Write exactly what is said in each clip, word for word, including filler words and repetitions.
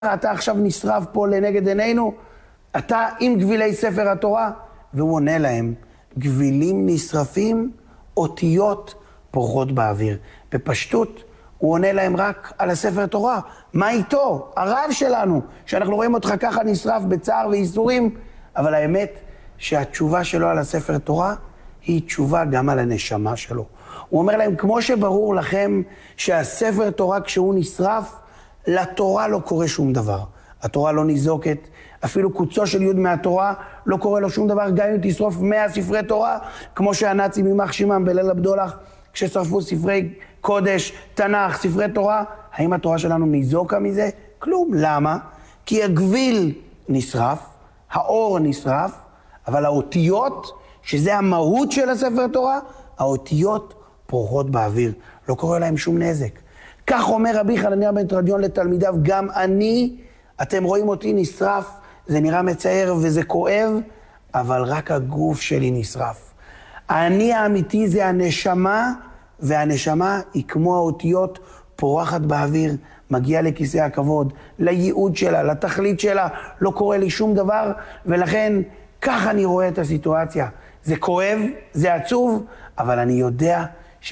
אתה עכשיו נשרף פה לנגד עינינו, אתה עם גבילי ספר התורה, והוא עונה להם, גבילים נשרפים, אותיות פורחות באוויר. בפשטות, הוא עונה להם רק על הספר התורה. מה איתו? הרב שלנו, שאנחנו רואים אותך ככה נשרף בצער ואיסורים, אבל האמת שהתשובה שלו על הספר התורה, היא תשובה גם על הנשמה שלו. הוא אומר להם, כמו שברור לכם שהספר תורה כשהוא נשרף, לתורה לא קורה שום דבר. התורה לא ניזוקת, אפילו קוצו של יוד מהתורה לא קורה לו שום דבר, גם אם תשרוף מאה ספרי תורה, כמו שהנאצים יימח שמם בליל הבדולח, כששרפו ספרי קודש, תנ"ך, ספרי תורה, האם התורה שלנו ניזוקה מזה? כלום. למה? כי הגביל נשרף, האור נשרף, אבל האותיות, שזה המהות של הספר תורה, האותיות פורחות באוויר, לא קורה להם שום נזק. כך אומר רבי חנניה בן תרדיון לתלמידיו, גם אני, אתם רואים אותי נשרף, זה נראה מצער וזה כואב, אבל רק הגוף שלי נשרף. האני האמיתי זה הנשמה, והנשמה היא כמו האותיות פורחת באוויר, מגיעה לכיסא הכבוד, לייעוד שלה, לתכלית שלה, לא קורה לי שום דבר, ולכן כך אני רואה את הסיטואציה. זה כואב, זה עצוב, אבל אני יודע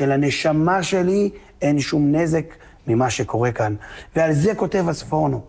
שלנשמה שלי אין שום נזק ממה שקורה כאן. ועל זה כותב הספורנו.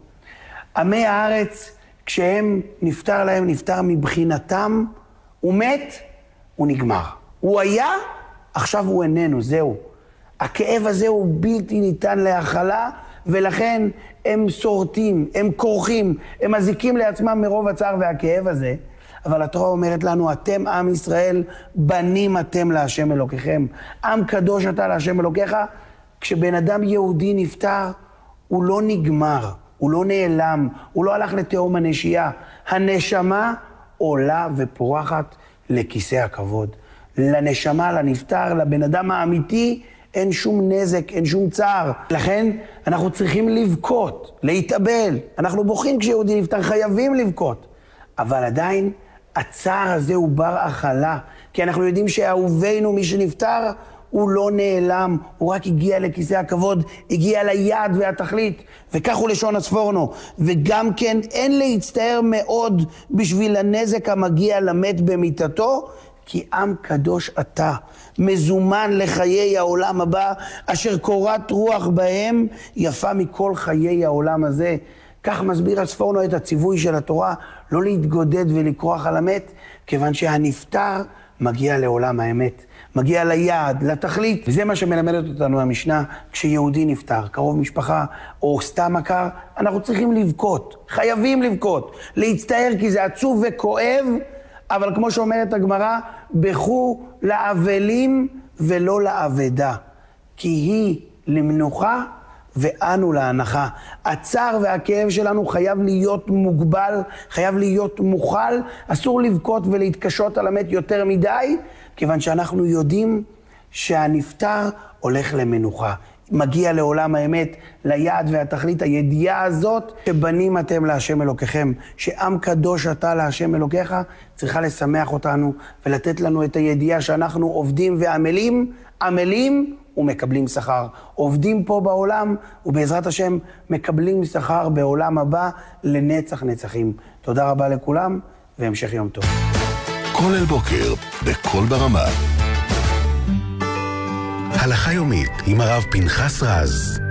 עמי הארץ, כשהם נפטר להם, נפטר מבחינתם, הוא מת, הוא נגמר. הוא היה, עכשיו הוא איננו, זהו. הכאב הזה הוא בלתי ניתן להכלה, ולכן הם שורטים, הם כורכים, הם מזיקים לעצמם מרוב הצער והכאב הזה. אבל התורה אומרת לנו, אתם עם ישראל, בנים אתם להשם אלוקיכם. עם קדוש אתה להשם אלוקיך. כשבן אדם יהודי נפטר, הוא לא נגמר, הוא לא נעלם, הוא לא הלך לתהום הנשייה. הנשמה עולה ופורחת לכיסא הכבוד. לנשמה, לנפטר, לבן אדם האמיתי, אין שום נזק, אין שום צער. לכן אנחנו צריכים לבכות, להתאבל. אנחנו בוכים כשיהודי נפטר, חייבים לבכות. אבל עדיין הצער הזה הוא בר הכלה, כי אנחנו יודעים שאהובנו מי שנפטר הוא לא נעלם, הוא רק הגיע לכיסא הכבוד, הגיע ליעד והתכלית, וכך הוא לשון הספורנו. וגם כן אין להצטער מאוד בשביל הנזק המגיע למת במיטתו, כי עם קדוש אתה, מזומן לחיי העולם הבא, אשר קורת רוח בהם יפה מכל חיי העולם הזה. כך מסביר הספורנו את הציווי של התורה, לא להתגודד ולקרוח על המת, כיוון שהנפטר מגיע לעולם האמת, מגיע ליעד, לתכלית. וזה מה שמלמדת אותנו המשנה, כשיהודי נפטר, קרוב משפחה או סתם מכר, אנחנו צריכים לבכות, חייבים לבכות, להצטער כי זה עצוב וכואב, אבל כמו שאומרת הגמרא, בכו לאבלים ולא לאבדה, כי היא למנוחה ואנו להנחה. הצער והכאב שלנו חייב להיות מוגבל, חייב להיות מוכל, אסור לבכות ולהתקשות על המת יותר מדי, כיוון שאנחנו יודעים שהנפטר הולך למנוחה. מגיע לעולם האמת, ליעד והתכלית. הידיעה הזאת שבנים אתם להשם אלוקיכם, שעם קדוש אתה להשם אלוקיך, צריכה לשמח אותנו ולתת לנו את הידיעה שאנחנו עובדים ועמלים, עמלים ומקבלים שכר. עובדים פה בעולם ובעזרת השם מקבלים שכר בעולם הבא לנצח נצחים. תודה רבה לכולם והמשך יום טוב. כל אל בוקר בכל ברמה. הלכה יומית עם הרב פנחס רז.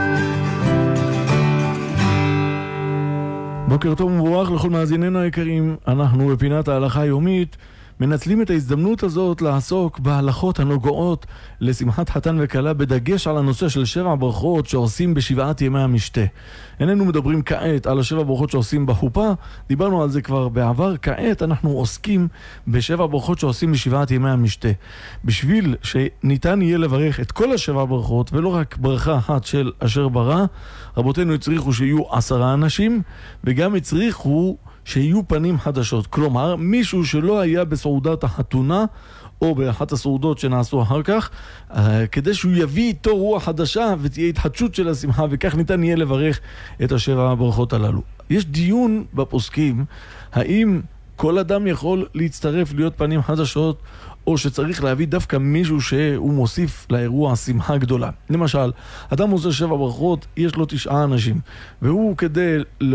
בוקר טוב ומבורך לכל מאזיננו היקרים. אנחנו בפינת ההלכה היומית מנצלים את ההזדמנות הזאת לעסוק בהלכות הנוגעות לשמחת חתן וכלה, בדגש על הנושא של שבע ברכות שעושים בשבעת ימי המשתה. איננו מדברים כעת על השבע ברכות שעושים בחופה, דיברנו על זה כבר בעבר. כעת אנחנו עוסקים בשבע ברכות שעושים בשבעת ימי המשתה. בשביל שניתן יהיה לברך את כל השבע ברכות ולא רק ברכה אחת של אשר ברא, רבותינו הצריכו שיהיו עשרה אנשים, וגם הצריכו שיהיו פנים חדשות. כלומר, מישהו שלא היה בסעודת החתונה או באחת הסעודות שנעשו אחר כך, כדי שהוא יביא איתו רוח חדשה ותהיה התחדשות של השמחה, וכך ניתן יהיה לברך את השבע הברכות הללו. יש דיון בפוסקים, האם כל אדם יכול להצטרף, להיות פנים חדשות, או שצריך להביא דווקא מישהו שהוא מוסיף לאירוע שמחה גדולה. למשל, אדם עושה שבע ברכות, יש לו תשעה אנשים, והוא כדי